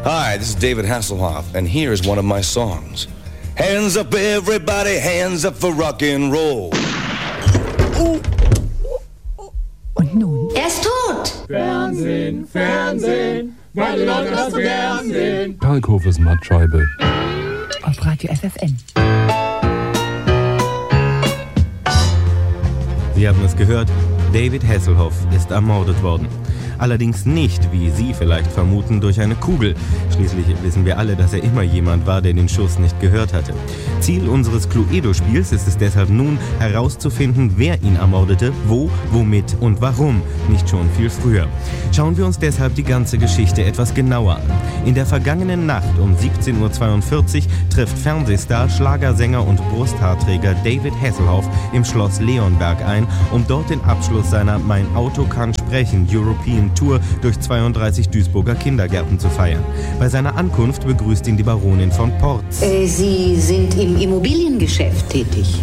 Hi, this is David Hasselhoff, and here is one of my songs. Hands up everybody, hands up for rock and roll. Und nun? Er ist tot! Fernsehen, Fernsehen, weil die Leute das so gern sehen. Kalkhofes Mattscheibe. Auf Radio FFN. Sie haben es gehört, David Hasselhoff ist ermordet worden. Allerdings nicht, wie Sie vielleicht vermuten, durch eine Kugel. Schließlich wissen wir alle, dass er immer jemand war, der den Schuss nicht gehört hatte. Ziel unseres Cluedo-Spiels ist es deshalb nun, herauszufinden, wer ihn ermordete, wo, womit und warum. Nicht schon viel früher. Schauen wir uns deshalb die ganze Geschichte etwas genauer an. In der vergangenen Nacht um 17:42 Uhr trifft Fernsehstar, Schlagersänger und Brusthaarträger David Hasselhoff im Schloss Leonberg ein, um dort den Abschluss seiner Mein Auto kann sprechen European Tour durch 32 Duisburger Kindergärten zu feiern. Bei seiner Ankunft begrüßt ihn die Baronin von Porz. Sie sind im Immobiliengeschäft tätig.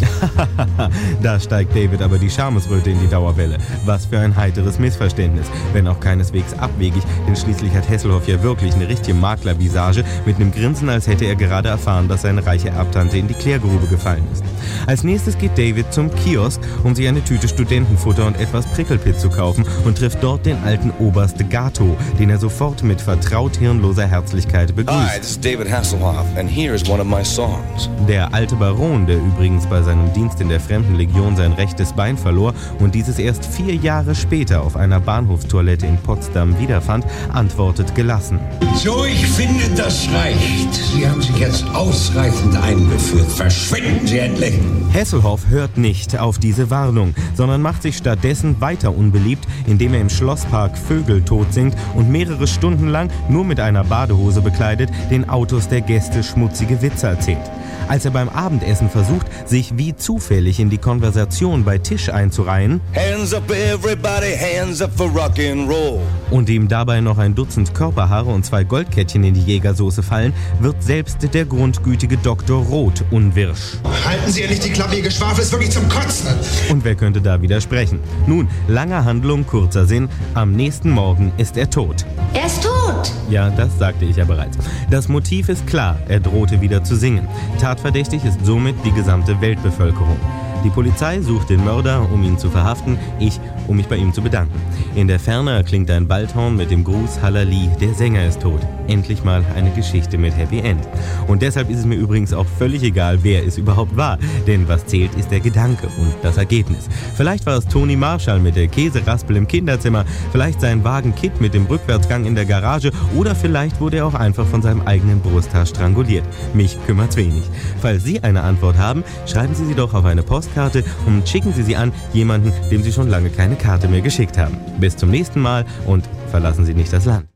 Da steigt David aber die Schamesröte in die Dauerwelle. Was für ein heiteres Missverständnis, wenn auch keineswegs abwegig, denn schließlich hat Hasselhoff ja wirklich eine richtige Maklervisage mit einem Grinsen, als hätte er gerade erfahren, dass seine reiche Erbtante in die Klärgrube gefallen ist. Als nächstes geht David zum Kiosk, um sich eine Tüte Studentenfutter und etwas Prickelpit zu kaufen und trifft dort den alten Oberst Gato, den er sofort mit vertraut hirnloser Herzlichkeit begrüßt. Hi, this is David Hasselhoff, and here is one of my songs. Der alte Baron, der übrigens bei seinem Dienst in der Fremdenlegion sein rechtes Bein verlor und dieses erst 4 Jahre später auf einer Bahnhofstoilette in Potsdam wiederfand, antwortet gelassen. So, ich finde, das reicht. Sie haben sich jetzt ausreichend eingeführt. Verschwinden Sie endlich! Hasselhoff hört nicht auf diese Warnung, sondern macht sich stattdessen weiter unbeliebt, indem er im Schlosspark Vögel tot singt und mehrere Stunden lang, nur mit einer Badehose bekleidet, den Autos der Gäste schmutzige Witze erzählt. Als er beim Abendessen versucht, sich wie zufällig in die Konversation bei Tisch einzureihen Hands up everybody, hands up for rock and roll. und ihm dabei noch ein Dutzend Körperhaare und 2 Goldkettchen in die Jägersoße fallen, wird selbst der grundgütige Dr. Roth unwirsch. Halten Sie endlich die Klappe, Ihr Geschwafel ist wirklich zum Kotzen. Und wer könnte da widersprechen? Nun, langer Handlung, kurzer Sinn, am nächsten Morgen ist er tot. Er ist tot! Ja, das sagte ich ja bereits. Das Motiv ist klar, er drohte wieder zu singen. Tatverdächtig ist somit die gesamte Weltbevölkerung. Die Polizei sucht den Mörder, um ihn zu verhaften, ich, um mich bei ihm zu bedanken. In der Ferne erklingt ein Waldhorn mit dem Gruß Hallali, der Sänger ist tot. Endlich mal eine Geschichte mit Happy End. Und deshalb ist es mir übrigens auch völlig egal, wer es überhaupt war. Denn was zählt, ist der Gedanke und das Ergebnis. Vielleicht war es Toni Marshall mit der Käseraspel im Kinderzimmer, vielleicht sein Wagen Kit mit dem Rückwärtsgang in der Garage oder vielleicht wurde er auch einfach von seinem eigenen Brusthaar stranguliert. Mich kümmert's wenig. Falls Sie eine Antwort haben, schreiben Sie sie doch auf eine Postkarte und schicken Sie sie an jemanden, dem Sie schon lange keine Karte mehr geschickt haben. Bis zum nächsten Mal und verlassen Sie nicht das Land.